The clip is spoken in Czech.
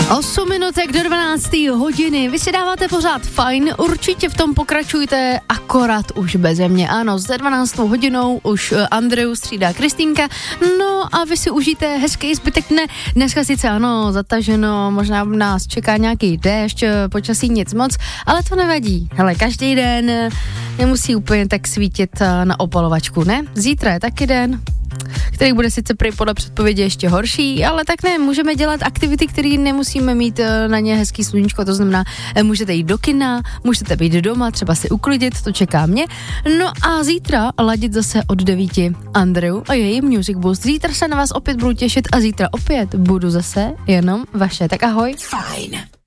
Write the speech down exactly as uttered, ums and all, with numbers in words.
osm minutek do dvanácté hodiny. Vy si dáváte pořád fajn, určitě v tom pokračujte, akorát už beze mě. Ano, za dvanáctou hodinou už Andreu střídá Kristýnka. No a vy si užijte hezký zbytek dne. Dneska sice ano, zataženo, možná nás čeká nějaký déšť, počasí nic moc, ale to nevadí. Hele, každý den nemusí úplně tak svítit na opalovačku, ne? Zítra je taky den, který bude sice prý podle předpovědi ještě horší, ale tak ne, můžeme dělat aktivity, které nemusíme mít na ně hezký sluníčko, to znamená, můžete jít do kina, můžete být doma, třeba si uklidit, to čeká mě. No a zítra ladit zase od devíti Andreu a její Music Boost. Zítra se na vás opět budu těšit a zítra opět budu zase jenom vaše. Tak ahoj. Fajn.